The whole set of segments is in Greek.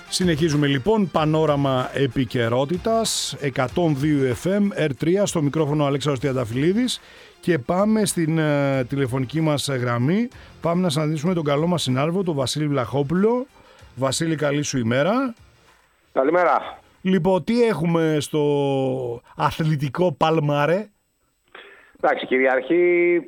Συνεχίζουμε λοιπόν, πανόραμα επικαιρότητας, 102 FM, R3, στο μικρόφωνο Αλέξανδρος Τριανταφυλλίδης, και πάμε στην τηλεφωνική μας γραμμή. Πάμε να συναντήσουμε τον καλό μας συνάδελφο, τον Βασίλη Βλαχόπουλο. Βασίλη, καλή σου ημέρα. Καλημέρα. Λοιπόν, τι έχουμε στο αθλητικό παλμάρε? Εντάξει, κυριαρχεί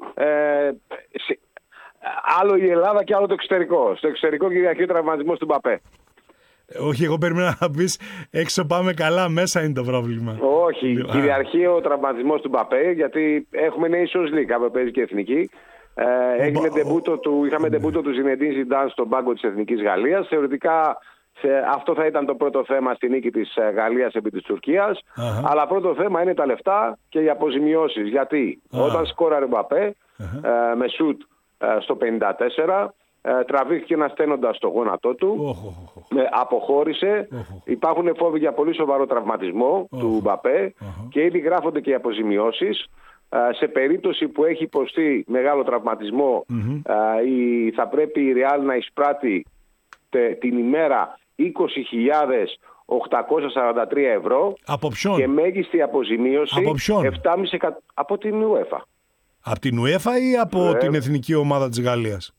άλλο η Ελλάδα και άλλο το εξωτερικό. Στο εξωτερικό κυριαρχεί ο τραυματισμός του Μπαπέ. Όχι, εγώ περίμενα να πεις έξω πάμε καλά, μέσα είναι το πρόβλημα. Όχι, κυριαρχεί ο τραυματισμός του Μπαπέ, γιατί έχουμε Nations League, αύριο παίζει και εθνική. Είχαμε ντεμπούτο του Ζινεντίν Ζιντάν στον πάγκο της Εθνικής Γαλλίας. Θεωρητικά αυτό θα ήταν το πρώτο θέμα στη νίκη της Γαλλίας επί της Τουρκίας. Αλλά πρώτο θέμα είναι τα λεφτά και οι αποζημιώσεις. Γιατί όταν σκόραρε ο Μπαπέ με σουτ στο 54, τραβήχθηκε ένα στένοντα στο γόνατό του, αποχώρησε. Υπάρχουν φόβοι για πολύ σοβαρό τραυματισμό του Μπαπέ και ήδη γράφονται και οι αποζημιώσεις. Σε περίπτωση που έχει υποστεί μεγάλο τραυματισμό, θα πρέπει η Real να εισπράττει την ημέρα 20.843 ευρώ. Από ποιον? Και μέγιστη αποζημίωση από ποιον? 7,5 από την UEFA. Από την UEFA ή από την εθνική ομάδα της Γαλλίας?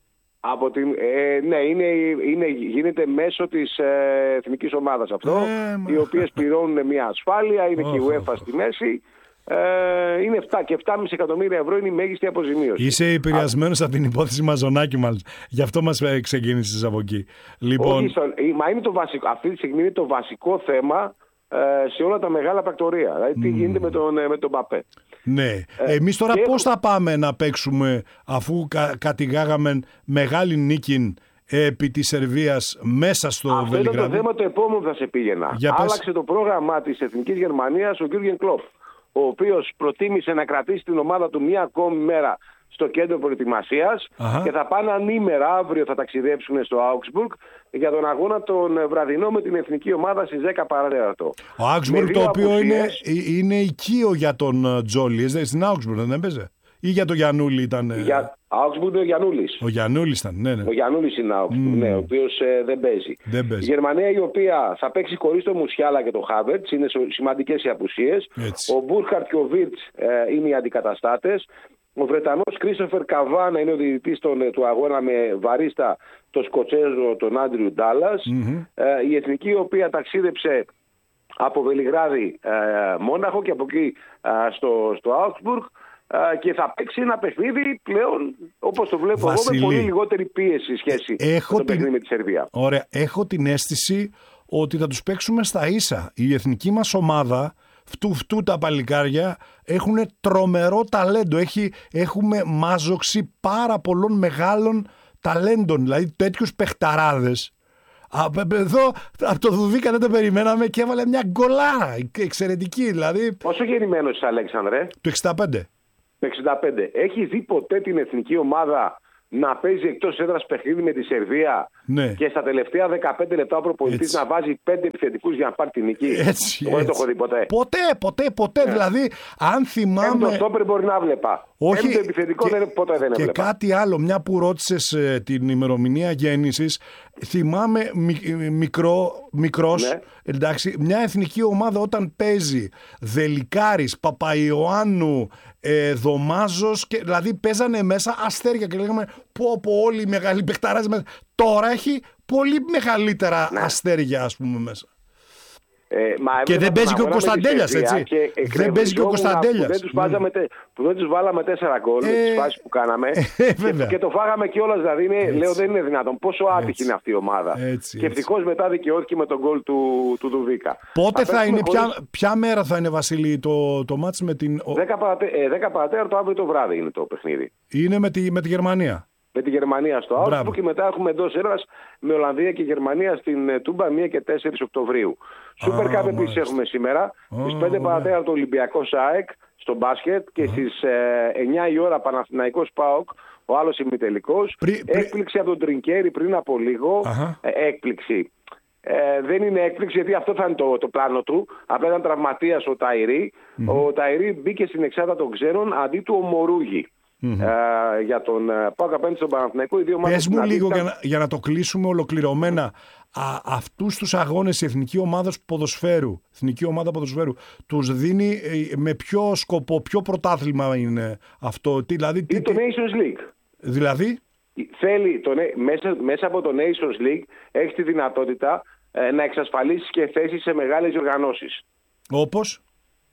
Ναι, γίνεται μέσω της εθνικής ομάδας αυτό, οι οποίες πληρώνουν μια ασφάλεια, είναι και η UEFA στη μέση. Είναι 7,5 εκατομμύρια ευρώ είναι η μέγιστη αποζημίωση. Είσαι επηρεασμένος από την υπόθεση Μαζονάκη, μάλιστα. Γι' αυτό μας ξεκίνησες από εκεί. Λοιπόν... Όχι, μα είναι το βασικό, αυτή τη στιγμή είναι το βασικό θέμα σε όλα τα μεγάλα πρακτορεία. Δηλαδή τι γίνεται με τον Μπαπέ. Ναι. Εμείς τώρα πώς θα πάμε να παίξουμε, αφού κατηγάγαμε μεγάλη νίκη επί της Σερβίας μέσα στο Βελιγράδι? Αυτό ήταν το θέμα το επόμενο θα σε πήγαινα. Άλλαξε το πρόγραμμα της Εθνικής Γερμανίας ο Γιούργεν Κλοπ, ο οποίος προτίμησε να κρατήσει την ομάδα του μία ακόμη μέρα στο κέντρο προετοιμασίας και θα πάνε ανήμερα, αύριο θα ταξιδέψουν στο Augsburg για τον αγώνα τον βραδινό με την εθνική ομάδα στις 10 παρατέταρτο. Ο Augsburg, το οποίο είναι οικείο για τον Τζόλι, στην Augsburg δεν έπαιζε? Ή για τον Γιαννούλη ήταν? Augsburg είναι ο Γιαννούλης. Ο Γιαννούλης ήταν, ναι. Ο Γιαννούλης είναι Augsburg, ναι, ο οποίος δεν παίζει. Η Γερμανία, η οποία θα παίξει χωρίς τον Μουσιάλα και τον Χάβερτς, είναι σημαντικές οι απουσίες. Ο Μπούρχαρτ και ο Βίρτς είναι οι αντικαταστάτες. Ο Βρετανός Κρίστοφερ Καβάνα είναι ο διαιτητής του αγώνα με βαρίστα το Σκοτσέζο τον Άντριου Ντάλλας. Η εθνική, η οποία ταξίδεψε από Βελιγράδι Μόναχο και από εκεί στο Augsburg, και θα παίξει ένα παιχνίδι πλέον, όπως το βλέπω εγώ, με πολύ λιγότερη πίεση σχέση με το παιχνίδι με τη Σερβία. Ωραία. Έχω την αίσθηση ότι θα τους παίξουμε στα ίσα. Η εθνική μας ομάδα, φτου τα παλικάρια, έχουν τρομερό ταλέντο. Έχουμε μάζοξη πάρα πολλών μεγάλων ταλέντων, δηλαδή τέτοιους παιχταράδες. Εδώ από το Δουδίκα δεν το περιμέναμε και έβαλε μια γκολάρα εξαιρετική. Δηλαδή... Πόσο γεννημένος είσαι, Αλέξανδρε? Το 65. Το 65. Έχει δει ποτέ την εθνική ομάδα να παίζει εκτός έδρας παιχνίδι με τη Σερβία, ναι, και στα τελευταία 15 λεπτά ο προπονητής να βάζει 5 επιθετικούς για να πάρει την νίκη? Εγώ δεν το έχω δει ποτέ. Ποτέ. Δηλαδή, αν θυμάμαι. Το στόπερ μπορεί να βλέπα. Όχι. Το επιθετικό ποτέ δεν έβλεπα. Και κάτι άλλο, μια που ρώτησες την ημερομηνία γέννησης, θυμάμαι μικρός, ναι, εντάξει, μια εθνική ομάδα όταν παίζει Δελικάρης, Παπαϊωάννου, Δωμάζος, και δηλαδή παίζανε μέσα αστέρια και λέγαμε πω όλοι οι μεγάλοι παιχταράδες μέσα. Τώρα έχει πολύ μεγαλύτερα, ναι, αστέρια, ας πούμε, μέσα. Και δεν παίζει και ο Κωνσταντέλιας, έτσι. Δεν παίζει και ο Κωνσταντέλιας. Που δεν τους βάλαμε 4 γκολ με τις φάσεις που κάναμε. Και το φάγαμε κιόλας. Δηλαδή, λέω, δεν είναι δυνατόν. Πόσο άτυχη είναι αυτή η ομάδα. Και ευτυχώς μετά δικαιώθηκε με τον γκολ του Δουβίκα. Πότε θα είναι, ποια μέρα θα είναι, Βασίλη, το μάτς με την. 10 παρατέταρτο αύριο το βράδυ είναι το παιχνίδι. Είναι με τη Γερμανία. Με τη Γερμανία στο Augsburg, και μετά έχουμε εντός έδρας με Ολλανδία και Γερμανία στην Τούμπα 1 και 4 Οκτωβρίου. Super Cup επίσης έχουμε σήμερα. Στις 5 παρατέταρτο Ολυμπιακός ΑΕΚ στο μπάσκετ και στις 9 η ώρα Παναθηναϊκός ΠΑΟΚ, ο άλλος ημιτελικός. Έκπληξη από τον Τρινκέρι πριν από λίγο. Έκπληξη. Δεν είναι έκπληξη, γιατί αυτό θα είναι το πλάνο του. Απλά ήταν τραυματίας ο Ταϊρή. Ο Ταϊρή μπήκε στην εξάδα των ξένων αντί του ο Μορούγι. για τον ΠΑΟΚ απέναντι στον Παναθηναϊκό. Πες μου λίγο για να το κλείσουμε ολοκληρωμένα. Αυτούς τους αγώνες η εθνική ομάδα ποδοσφαίρου τους δίνει με ποιο σκοπό, ποιο πρωτάθλημα είναι αυτό? Δηλαδή, είναι το Nations League. Δηλαδή? Θέλει μέσα από το Nations League έχει τη δυνατότητα να εξασφαλίσει και θέσεις σε μεγάλες οργανώσεις. Όπως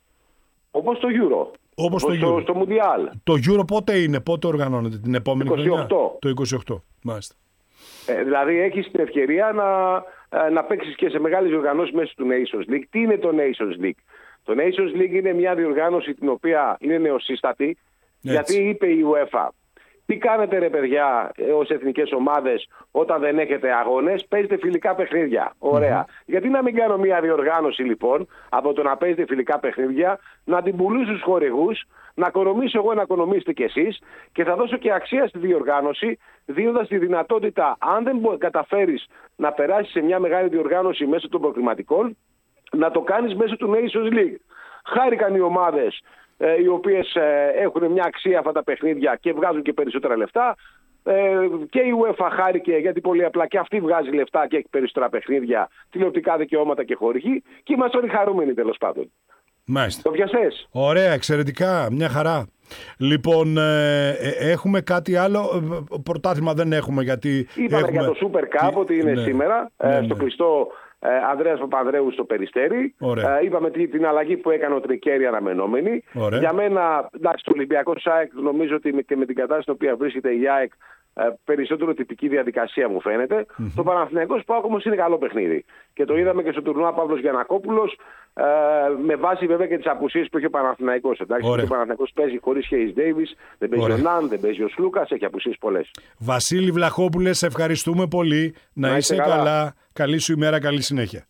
το Euro. Όπως στο Mundial. Το Euro πότε οργανώνεται? Την επόμενη χρονιά? Το 28. Μάλιστα. Δηλαδή έχεις την ευκαιρία να παίξεις και σε μεγάλες οργανώσεις μέσα του Nations League. Τι είναι το Nations League? Το Nations League είναι μια διοργάνωση την οποία είναι νεοσύστατη. Γιατί είπε η UEFA, τι κάνετε ρε παιδιά ως εθνικές ομάδες όταν δεν έχετε αγώνες? Παίζετε φιλικά παιχνίδια. Ωραία. Γιατί να μην κάνω μια διοργάνωση λοιπόν από το να παίζετε φιλικά παιχνίδια, να την πουλήσω στους χορηγούς, να οικονομήσω εγώ, να οικονομήσετε κι εσείς, και θα δώσω και αξία στη διοργάνωση, δίνοντας τη δυνατότητα, αν δεν καταφέρεις να περάσεις σε μια μεγάλη διοργάνωση μέσω των προκριματικών, να το κάνεις μέσω του Nations League. Χάρηκαν οι ομάδες οι οποίες έχουν μια αξία αυτά τα παιχνίδια και βγάζουν και περισσότερα λεφτά, και η UEFA χάρηκε γιατί πολύ απλά και αυτή βγάζει λεφτά και έχει περισσότερα παιχνίδια, τηλεοπτικά δικαιώματα και χορηγοί, και είμαστε όλοι χαρούμενοι τέλος πάντων. Μάλιστα. Το πιασες? Ωραία, εξαιρετικά, μια χαρά. Λοιπόν, έχουμε κάτι άλλο? Πρωτάθλημα δεν έχουμε, γιατί είπαμε για το Super Cup ότι είναι σήμερα στο κλειστό Ανδρέας Παπανδρέου στο Περιστέρι. Είπαμε την αλλαγή που έκανε ο Τρικέρι αναμενόμενη. Για μένα, εντάξει, το Ολυμπιακός ΑΕΚ, νομίζω ότι και με την κατάσταση στην οποία βρίσκεται η ΑΕΚ, περισσότερο τυπική διαδικασία μου φαίνεται. Το Παναθηναϊκός ΠΑΟΚ όμως είναι καλό παιχνίδι. Και το είδαμε και στο τουρνουά Παύλος Γιαννακόπουλος, με βάση βέβαια και τις απουσίες που έχει ο Παναθηναϊκός. Εντάξει, ο Παναθηναϊκός παίζει χωρίς Χέις Ντέιβις, δεν παίζει ο Ναν, δεν παίζει ο Σλούκας, έχει απουσίες πολλές. Βασίλη Βλαχόπουλε, σε ευχαριστούμε πολύ. Να είσαι καλά. Καλή σου ημέρα, καλή συνέχεια.